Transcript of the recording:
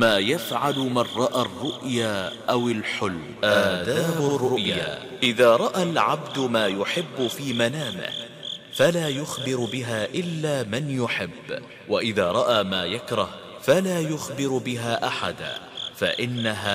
ما يفعل من رأى الرؤيا أو الحلم. آداب الرؤيا: إذا رأى العبد ما يحب في منامه فلا يخبر بها إلا من يحب، وإذا رأى ما يكره فلا يخبر بها أحدا، فإنها